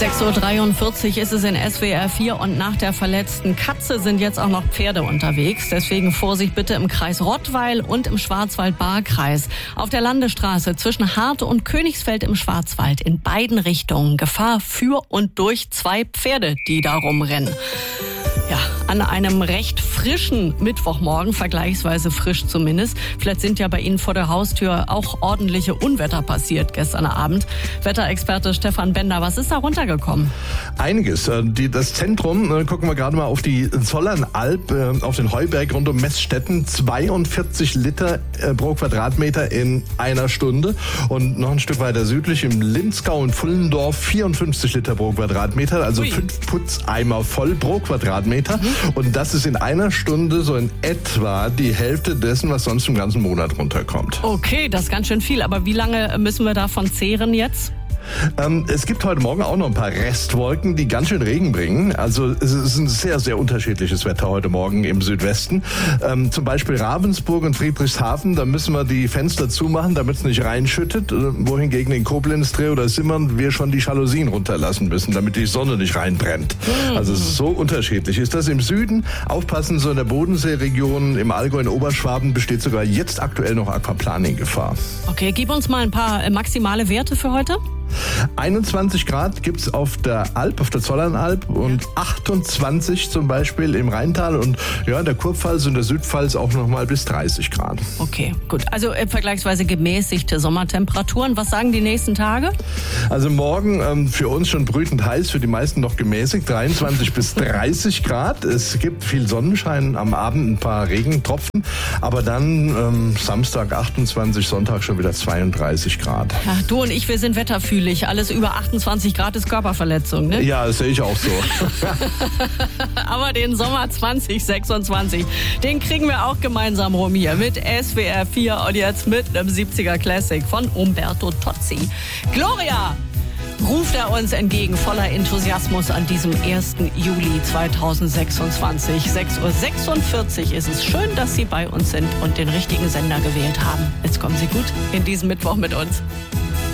6:43 Uhr ist es in SWR 4 und nach der verletzten Katze sind jetzt auch noch Pferde unterwegs. Deswegen Vorsicht bitte im Kreis Rottweil und im Schwarzwald-Baar-Kreis. Auf der Landesstraße zwischen Harte und Königsfeld im Schwarzwald in beiden Richtungen Gefahr für und durch 2 Pferde, die da rumrennen. Ja, an einem recht frischen Mittwochmorgen, vergleichsweise frisch zumindest. Vielleicht sind ja bei Ihnen vor der Haustür auch ordentliche Unwetter passiert gestern Abend. Wetterexperte Stefan Bender, was ist da runtergekommen? Einiges. Das Zentrum, gucken wir gerade mal auf die Zollernalb, auf den Heuberg rund um Meßstetten. 42 Liter pro Quadratmeter in einer Stunde. Und noch ein Stück weiter südlich im Linzgau und Pfullendorf 54 Liter pro Quadratmeter. Also 5 Putzeimer voll pro Quadratmeter. Und das ist in einer Stunde so in etwa die Hälfte dessen, was sonst im ganzen Monat runterkommt. Okay, das ist ganz schön viel. Aber wie lange müssen wir davon zehren jetzt? Es gibt heute Morgen auch noch ein paar Restwolken, die ganz schön Regen bringen. Also es ist ein sehr, sehr unterschiedliches Wetter heute Morgen im Südwesten. Zum Beispiel Ravensburg und Friedrichshafen, da müssen wir die Fenster zumachen, damit es nicht reinschüttet. Wohingegen in Koblenz, Dreh oder Simmern wir schon die Jalousien runterlassen müssen, damit die Sonne nicht reinbrennt. Also es ist so unterschiedlich. Ist das im Süden? Aufpassen, so in der Bodenseeregion, im Allgäu, in Oberschwaben besteht sogar jetzt aktuell noch Aquaplaning-Gefahr. Okay, gib uns mal ein paar maximale Werte für heute. 21 Grad gibt's auf der Alp, auf der Zollernalb und 28 zum Beispiel im Rheintal und ja, in der Kurpfalz und der Südpfalz auch noch mal bis 30 Grad. Okay, gut. Also vergleichsweise gemäßigte Sommertemperaturen. Was sagen die nächsten Tage? Also morgen für uns schon brütend heiß, für die meisten noch gemäßigt, 23 bis 30 Grad. Es gibt viel Sonnenschein, am Abend ein paar Regentropfen, aber dann Samstag 28, Sonntag schon wieder 32 Grad. Ja, du und ich, wir sind wetterfühlig. Alles über 28 Grad ist Körperverletzung, ne? Ja, das sehe ich auch so. Aber den Sommer 2026, den kriegen wir auch gemeinsam rum hier mit SWR 4 und jetzt mit einem 70er Classic von Umberto Tozzi. Gloria! Ruft er uns entgegen voller Enthusiasmus an diesem 1. Juli 2026. 6:46 Uhr ist es. Schön, dass Sie bei uns sind und den richtigen Sender gewählt haben. Jetzt kommen Sie gut in diesen Mittwoch mit uns.